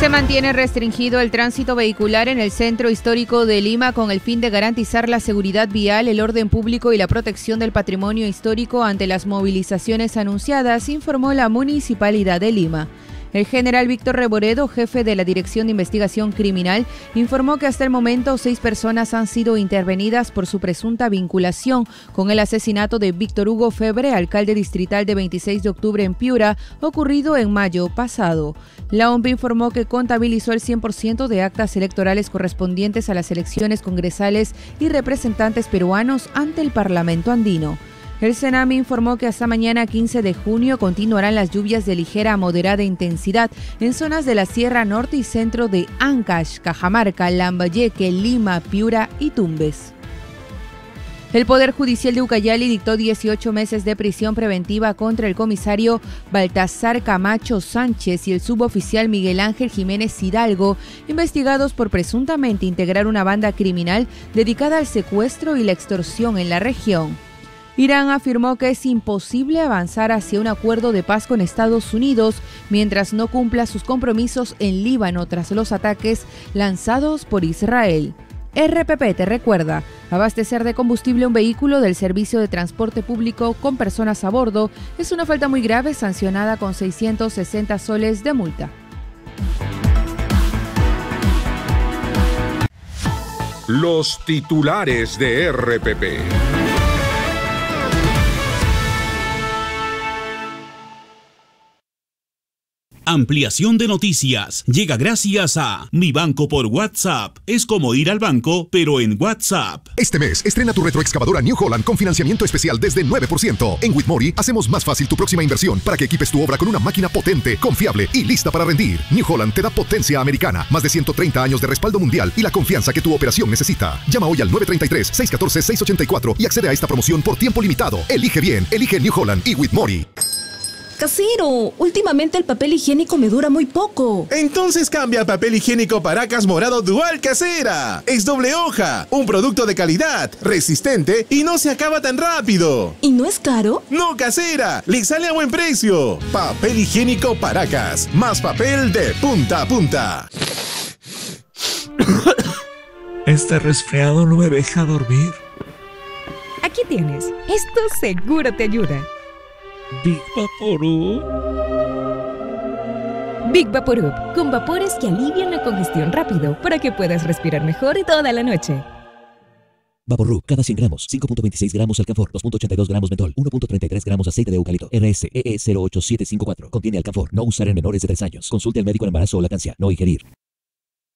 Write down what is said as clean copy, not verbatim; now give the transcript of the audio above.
Se mantiene restringido el tránsito vehicular en el centro histórico de Lima con el fin de garantizar la seguridad vial, el orden público y la protección del patrimonio histórico ante las movilizaciones anunciadas, informó la Municipalidad de Lima. El general Víctor Reboredo, jefe de la Dirección de Investigación Criminal, informó que hasta el momento 6 personas han sido intervenidas por su presunta vinculación con el asesinato de Víctor Hugo Febre, alcalde distrital de 26 de octubre en Piura, ocurrido en mayo pasado. La OMP informó que contabilizó el 100% de actas electorales correspondientes a las elecciones congresales y representantes peruanos ante el Parlamento andino. El Senami informó que hasta mañana 15 de junio continuarán las lluvias de ligera a moderada intensidad en zonas de la Sierra Norte y Centro de Ancash, Cajamarca, Lambayeque, Lima, Piura y Tumbes. El Poder Judicial de Ucayali dictó 18 meses de prisión preventiva contra el comisario Baltasar Camacho Sánchez y el suboficial Miguel Ángel Jiménez Hidalgo, investigados por presuntamente integrar una banda criminal dedicada al secuestro y la extorsión en la región. Irán afirmó que es imposible avanzar hacia un acuerdo de paz con Estados Unidos mientras no cumpla sus compromisos en Líbano tras los ataques lanzados por Israel. RPP te recuerda, abastecer de combustible un vehículo del servicio de transporte público con personas a bordo es una falta muy grave sancionada con 660 soles de multa. Los titulares de RPP. Ampliación de noticias llega gracias a Mi Banco por WhatsApp. Es como ir al banco, pero en WhatsApp. Este mes, estrena tu retroexcavadora New Holland con financiamiento especial desde 9%. En Whitmore hacemos más fácil tu próxima inversión para que equipes tu obra con una máquina potente, confiable y lista para rendir. New Holland te da potencia americana, más de 130 años de respaldo mundial y la confianza que tu operación necesita. Llama hoy al 933-614-684 y accede a esta promoción por tiempo limitado. Elige bien, elige New Holland y Whitmore. Casero, últimamente el papel higiénico me dura muy poco. Entonces cambia a papel higiénico Paracas Morado Dual Casera. Es doble hoja, un producto de calidad, resistente y no se acaba tan rápido. ¿Y no es caro? No, Casera, le sale a buen precio. Papel higiénico Paracas, más papel de punta a punta. Este resfriado no me deja dormir. Aquí tienes, esto seguro te ayuda. Big Vaporub. Big Vaporub, con vapores que alivian la congestión rápido para que puedas respirar mejor toda la noche. Vaporub, cada 100 gramos, 5.26 gramos alcanfor, 2.82 gramos mentol, 1.33 gramos aceite de eucalipto. RSEE 08754. Contiene alcanfor. No usar en menores de 3 años. Consulte al médico en embarazo o lactancia. No ingerir.